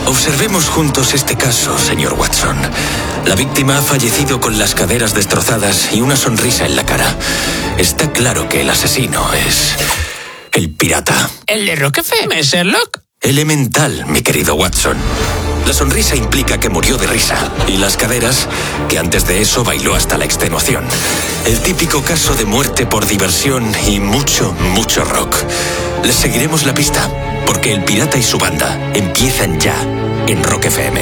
Observemos juntos este caso, señor Watson. La víctima ha fallecido con las caderas destrozadas y una sonrisa en la cara. Está claro que el asesino es... el pirata. ¿El de Rock FM, Sherlock? Elemental, mi querido Watson. La sonrisa implica que murió de risa. Y las caderas, que antes de eso bailó hasta la extenuación. El típico caso de muerte por diversión y mucho, mucho rock. Les seguiremos la pista, porque el pirata y su banda empiezan ya en Rock FM.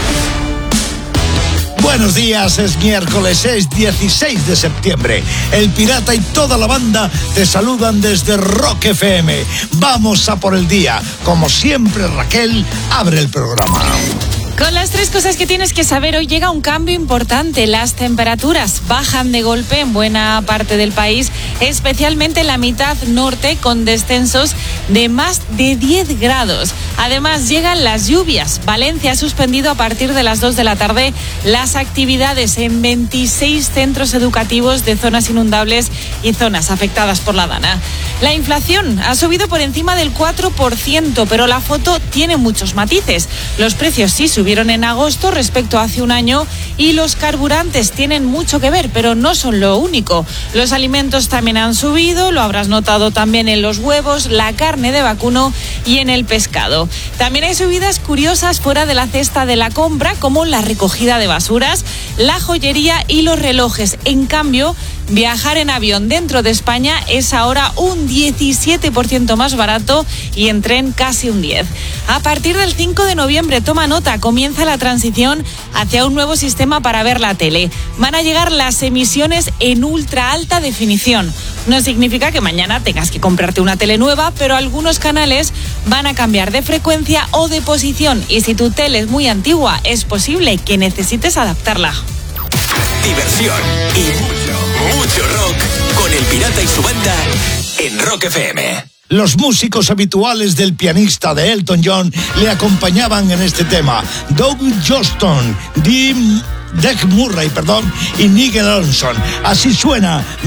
Buenos días, es miércoles, es 16 de septiembre. El pirata y toda la banda te saludan desde Rock FM. Vamos a por el día. Como siempre, Raquel abre el programa. Con las 3 cosas que tienes que saber, hoy llega un cambio importante. Las temperaturas bajan de golpe en buena parte del país, especialmente en la mitad norte, con descensos de más de 10 grados. Además, llegan las lluvias. Valencia ha suspendido a partir de las 2 de la tarde las actividades en 26 centros educativos de zonas inundables y zonas afectadas por la Dana. La inflación ha subido por encima del 4%, pero la foto tiene muchos matices. Los precios sí subieron en agosto respecto a hace un año y los carburantes tienen mucho que ver, pero no son lo único. Los alimentos también han subido, lo habrás notado también en los huevos, la carne de vacuno y en el pescado. También hay subidas curiosas fuera de la cesta de la compra, como la recogida de basuras, la joyería y los relojes. En cambio, viajar en avión dentro de España es ahora un 17% más barato y en tren casi un 10%. A partir del 5 de noviembre, toma nota, comienza la transición hacia un nuevo sistema para ver la tele. Van a llegar las emisiones en ultra alta definición. No significa que mañana tengas que comprarte una tele nueva, pero algunos canales van a cambiar de frecuencia o de posición. Y si tu tele es muy antigua, es posible que necesites adaptarla. Diversión y mucho rock con el pirata y su banda en Rock FM. Los músicos habituales del pianista de Elton John le acompañaban en este tema. Doug Johnston, Dec Murray, y Nigel Olsson. Así suena